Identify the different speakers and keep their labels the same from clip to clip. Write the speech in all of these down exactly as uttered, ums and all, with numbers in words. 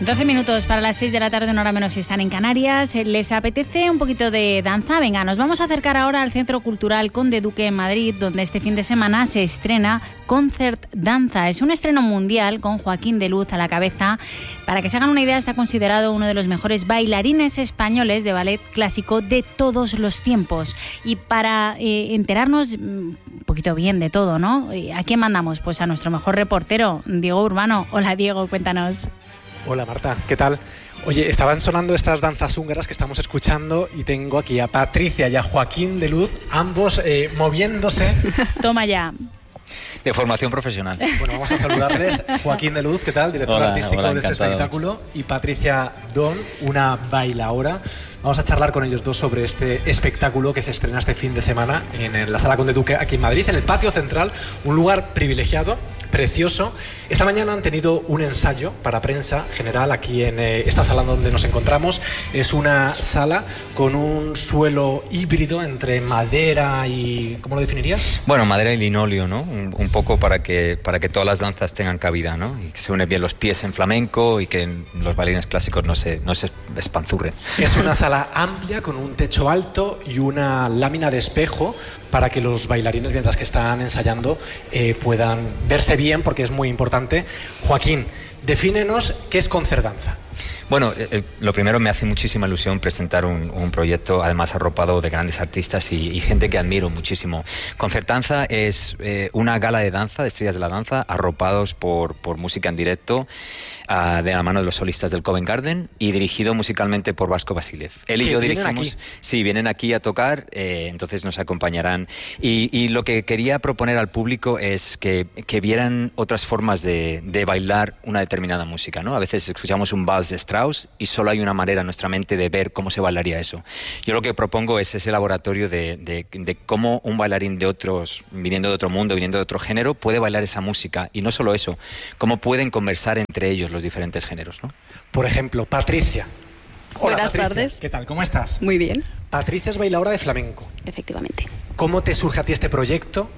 Speaker 1: doce minutos para las seis de la tarde, una hora menos si están en Canarias. ¿Les apetece un poquito de danza? Venga, nos vamos a acercar ahora al Centro Cultural Conde Duque en Madrid, donde este fin de semana se estrena Concert Danza. Es un estreno mundial con Joaquín de Luz a la cabeza. Para que se hagan una idea, está considerado uno de los mejores bailarines españoles de ballet clásico de todos los tiempos. Y para eh, enterarnos un poquito bien de todo, ¿no? ¿A quién mandamos? Pues a nuestro mejor reportero, Diego Urbano. Hola, Diego, cuéntanos.
Speaker 2: Hola Marta, ¿qué tal? Oye, estaban sonando estas danzas húngaras que estamos escuchando y tengo aquí a Patricia y a Joaquín de Luz, ambos eh, moviéndose.
Speaker 1: Toma ya.
Speaker 3: De formación profesional.
Speaker 2: Bueno, vamos a saludarles. Joaquín de Luz, ¿qué tal? Director
Speaker 3: hola,
Speaker 2: artístico
Speaker 3: hola,
Speaker 2: de este espectáculo. Y Patricia Don, una bailaora. Vamos a charlar con ellos dos sobre este espectáculo que se estrena este fin de semana en la Sala Conde Duque aquí en Madrid, en el patio central, un lugar privilegiado, precioso. Esta mañana han tenido un ensayo para prensa general aquí en eh, esta sala donde nos encontramos. Es una sala con un suelo híbrido entre madera y... ¿cómo lo definirías?
Speaker 3: Bueno, madera y linóleo, ¿no? Un, un poco para que, para que todas las danzas tengan cabida, ¿no? Y que se unen bien los pies en flamenco y que los bailarines clásicos no se, no se espanzurren.
Speaker 2: Es una sala amplia con un techo alto y una lámina de espejo para que los bailarines, mientras que están ensayando, eh, puedan verse bien, porque es muy importante. Joaquín, defínenos qué es Concert Danza.
Speaker 3: Bueno, eh, lo primero, me hace muchísima ilusión presentar un, un proyecto además arropado de grandes artistas y, y gente que admiro muchísimo. Concert Danza es eh, una gala de danza, de estrellas de la danza, arropados por, por música en directo, uh, de la mano de los solistas del Covent Garden y dirigido musicalmente por Vasco Vasilev. Él y yo dirigimos... Aquí? Sí, vienen aquí a tocar, eh, entonces nos acompañarán. Y, y lo que quería proponer al público es que, que vieran otras formas de, de bailar una determinada música, ¿no? A veces escuchamos un vals de Strauss y solo hay una manera en nuestra mente de ver cómo se bailaría eso. Yo lo que propongo es ese laboratorio de, de, de cómo un bailarín de otros, viniendo de otro mundo, viniendo de otro género, puede bailar esa música. Y no solo eso, cómo pueden conversar entre ellos los diferentes géneros, ¿no?
Speaker 2: Por ejemplo, Patricia. Hola,
Speaker 4: Buenas
Speaker 2: Patricia.
Speaker 4: tardes.
Speaker 2: ¿Qué tal? ¿Cómo estás?
Speaker 4: Muy bien.
Speaker 2: Patricia es bailaora de flamenco.
Speaker 4: Efectivamente.
Speaker 2: ¿Cómo te surge a ti este proyecto?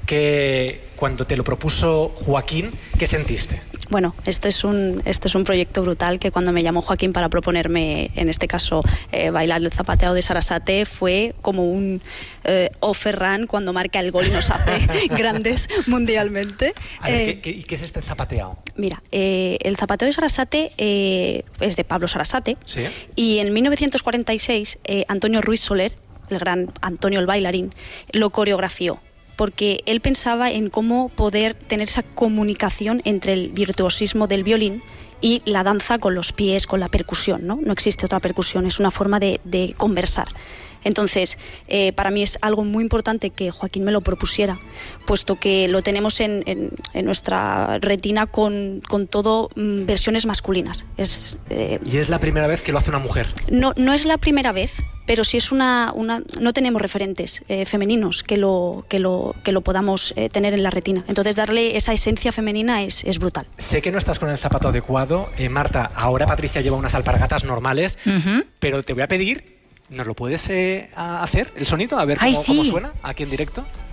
Speaker 2: Que cuando te lo propuso Joaquín, ¿qué sentiste?
Speaker 4: Bueno, esto es un esto es un proyecto brutal que cuando me llamó Joaquín para proponerme, en este caso, eh, bailar el zapateado de Sarasate, fue como un eh, O Ferran cuando marca el gol y nos hace grandes mundialmente.
Speaker 2: A ver,
Speaker 4: eh,
Speaker 2: ¿qué, qué, ¿qué es este zapateado?
Speaker 4: Mira, eh, el zapateo de Sarasate eh, es de Pablo Sarasate.
Speaker 2: ¿Sí?
Speaker 4: Y en mil novecientos cuarenta y seis eh, Antonio Ruiz Soler, el gran Antonio el bailarín, lo coreografió, porque él pensaba en cómo poder tener esa comunicación entre el virtuosismo del violín y la danza con los pies, con la percusión, ¿no? No existe otra percusión, es una forma de, de conversar. Entonces, eh, para mí es algo muy importante que Joaquín me lo propusiera, puesto que lo tenemos en, en, en nuestra retina con, con todo mm, versiones masculinas. Es, eh,
Speaker 2: ¿Y es la primera vez que lo hace una mujer?
Speaker 4: No, no es la primera vez, pero sí es una... una no tenemos referentes eh, femeninos que lo, que lo, que lo podamos eh, tener en la retina. Entonces, darle esa esencia femenina es, es brutal.
Speaker 2: Sé que no estás con el zapato adecuado. Eh, Marta, ahora Patricia lleva unas alpargatas normales, uh-huh. pero te voy a pedir... ¿Nos lo puedes eh, hacer, el sonido? A ver cómo,
Speaker 1: Ay, sí.
Speaker 2: cómo suena aquí en directo.